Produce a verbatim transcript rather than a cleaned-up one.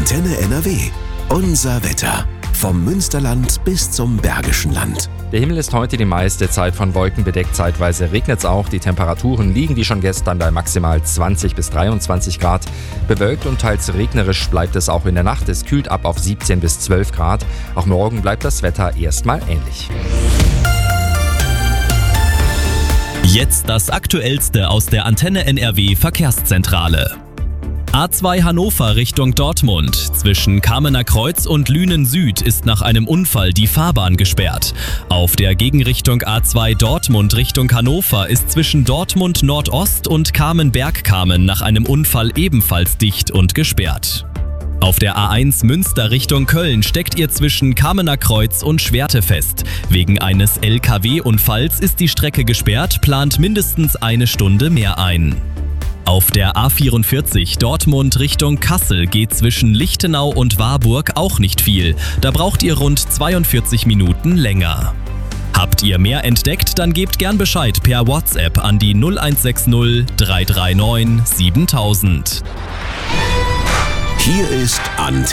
Antenne N R W. Unser Wetter. Vom Münsterland bis zum Bergischen Land. Der Himmel ist heute die meiste Zeit von Wolken bedeckt, zeitweise regnet es auch. Die Temperaturen liegen wie schon gestern bei maximal zwanzig bis dreiundzwanzig Grad. Bewölkt und teils regnerisch bleibt es auch in der Nacht. Es kühlt ab auf siebzehn bis zwölf Grad. Auch morgen bleibt das Wetter erstmal ähnlich. Jetzt das Aktuellste aus der Antenne N R W Verkehrszentrale. A zwei Hannover Richtung Dortmund. Zwischen Kamener Kreuz und Lünen Süd ist nach einem Unfall die Fahrbahn gesperrt. Auf der Gegenrichtung A zwei Dortmund Richtung Hannover ist zwischen Dortmund Nordost und Kamen-Bergkamen nach einem Unfall ebenfalls dicht und gesperrt. Auf der A eins Münster Richtung Köln steckt ihr zwischen Kamener Kreuz und Schwerte fest. Wegen eines L K W-Unfalls ist die Strecke gesperrt, plant mindestens eine Stunde mehr ein. Auf der A vierundvierzig Dortmund Richtung Kassel geht zwischen Lichtenau und Warburg auch nicht viel. Da braucht ihr rund zweiundvierzig Minuten länger. Habt ihr mehr entdeckt, dann gebt gern Bescheid per WhatsApp an die null eins sechs null drei drei neun siebentausend. Hier ist Antenne.